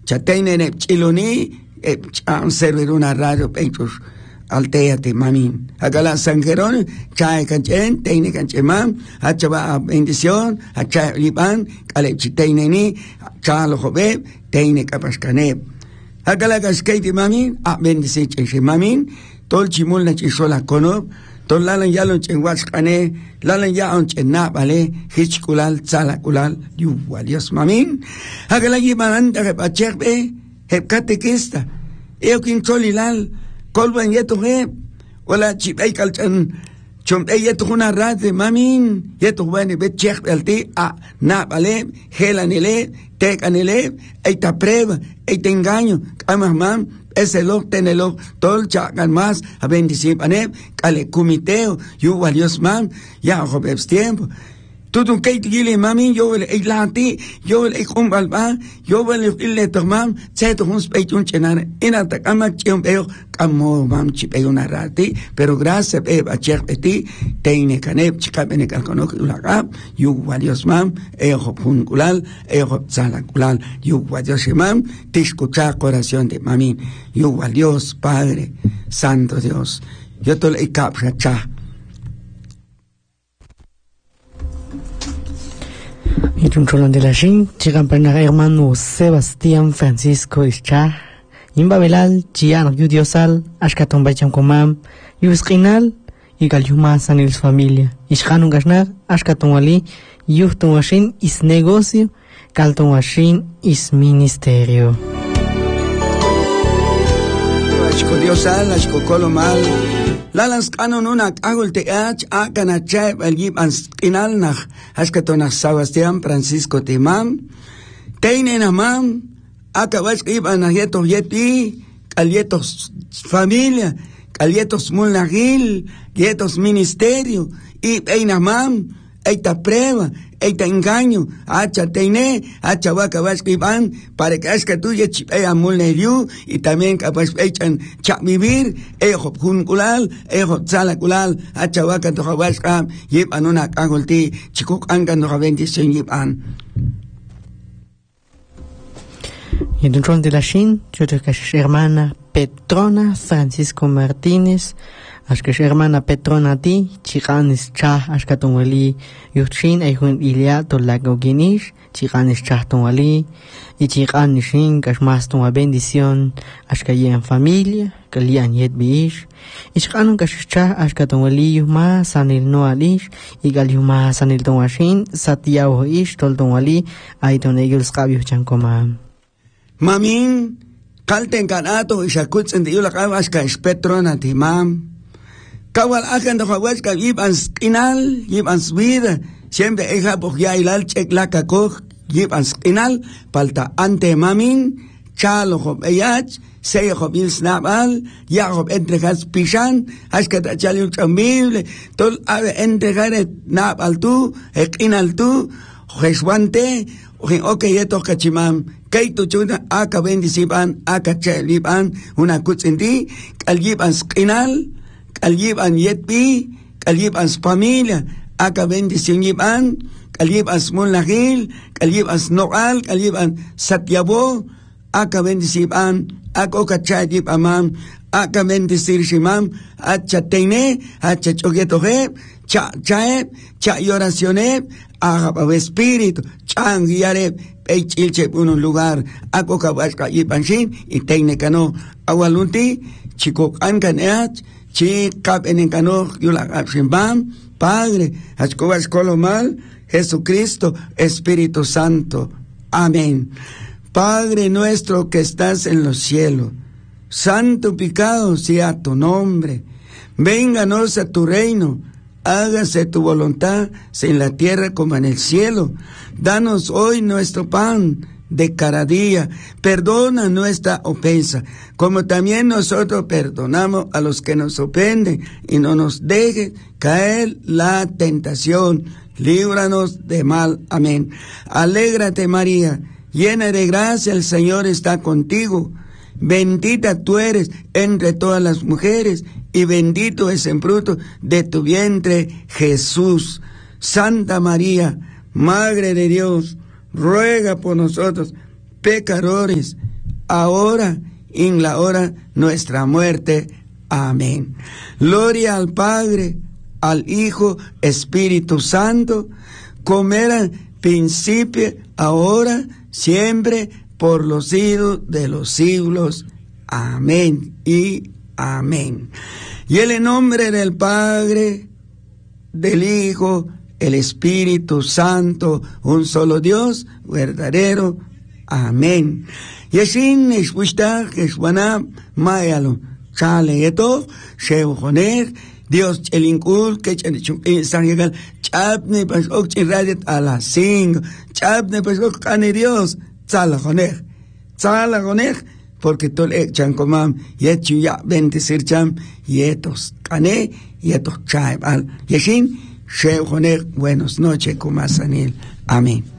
Chateine chiloni, servir una radio peitos. Altéate, mamín. Acá San Jerónimo, chae canchen, teine canchemam, hachaba bendición, hacha liban, calechiteineni, chalo jobe, teine capascaneb. Acá la casquete, mamín, bendiciche, mamín, tol chimul na chisola conob, tol lalan yalon chenguascane, lalan yaon chenabale, hichkulal, tzalakulal, yuwalios, mamín. Acá la yimananda que pacherbe, hepcatequista, eoquin solilal, kolban yeto he wala chipay kalchan chompay yeto una rate mamin yeto bani bet chek alti na bale helanile tekanile ay ta prueba ay te engaño kamam ese lo tenelo tol chagan más a bendicir pane kale comiteo yu valios man ya hobes tiempo tutun kay tigili mamin yo el ilanti yo el kumbalba yo el ile tomam seto uns peyun chenar ina takama chimpeo kamo mam chipeo una rati pero gracias a cherpeti teine kanep chikabene kalkonok ulaga yu valios mam hopun kulal hop sala kulal yu valios mam te escuchar corazón de mamin yu valios Padre Santo Dios yo tol ikapra cha. Y un cholón de la Shin, llegan para el hermano Sebastián Francisco Ischa, Imbabelal, Chiano Yudiosal, Ashkaton Bacham Komam, Yuskinal, y Galyuma Sanil su familia, Ishkanun Gashnar, Ashkaton Wali, Yuhton Washin is negocio, Kalton Washin is ministerio. Ashkodiosal, Ashkokolomal, Lalans kanon una agul teach akanachai algib anskinal nach Ashkatonach Sebastián Francisco Timam Teinen amam akawash gib anayetos yeti kalietos familia kalietos mulnagil yetos ministerio y einamam eita prueba eita engaño hacha teine hacha wakawash giban para que es que tú ya mulneriu y también capaz echan cha vivir hop junkulal hop salakulal hacha waka to hawash kam yiban una kagolti chikuk angan no bendición yiban. Y dentro de la Shin, yo tengo que ser hermana Petrona Francisco Martínez, que es hermana Petrona ti, chicanis cha, ashkatonwali, yuchin, ayun ilia, tolago guinish, chicanis cha tonwali, y chicanis shin, más toma bendición, en familia, kalian yet biish, y chicanun cha, ashkatonwali, yuma, sanil no alish, y galyuma sanil tonwashin, satiao ish, tol tonwali, aiton egul skabio chankoma. Mamin, kalten kanato, ishakutzen de yula kawaska, es Petrona ti mam. Kawal akan do kawal ka yibans kinal yibans vida siempre eja por ya ilal chek la kakoj yibans kinal palta ante mamin chalo hob eyach se hob il snabal ya hob entregas pishan askata chalil chambil tol ave entregar nabal tu kinal tu jeswante okay eto kachimam kay tu chuna aka bendisiban aka cheliban una kutsendi kal yibans kinal Kalyiban yetpi, kalyiban familia, aka bendición yiban, kalyiban mulnagil, kalyiban noal, kalyiban satyabo, aka bendisiban, aka okachay yibamam, aka bendisir shimam, acha teine, acha chogetoje, cha chaeb, cha oracioneb, aka espíritu, chan guiareb, peichilche un lugar, aka kabashka yibanshin, y teine kano, awalunti, chikok ankaneach, chi kap en encano yula shimbam Padre ascobas colomal Jesucristo Espíritu Santo amén. Padre nuestro que estás en los cielos, santificado sea tu nombre, vénganos a tu reino, hágase tu voluntad en la tierra como en el cielo. Danos hoy nuestro pan de cada día, perdona nuestra ofensa, como también nosotros perdonamos a los que nos ofenden, y no nos dejes caer la tentación, líbranos de mal. Amén. Alégrate María, llena de gracia, el Señor está contigo, bendita tú eres entre todas las mujeres, y bendito es el fruto de tu vientre, Jesús. Santa María, Madre de Dios, ruega por nosotros, pecadores, ahora y en la hora nuestra muerte. Amén. Gloria al Padre, al Hijo, Espíritu Santo, como era principio, ahora, siempre, por los siglos de los siglos. Amén y amén. Y en el nombre del Padre, del Hijo, el Espíritu Santo, un solo Dios, verdadero. Amén. Y así es gustar que es buena, mayalo, chale esto, sheujoner, Dios el incul que san llegar, chapne pues ok radio a las 5, chapne pues ok cane Dios, chala joner, porque todo el chancomam, yechu ya bendecir cham, yetos cane, yetos chai, y así, sheujoner, buenas noches, kumasanil. Amén.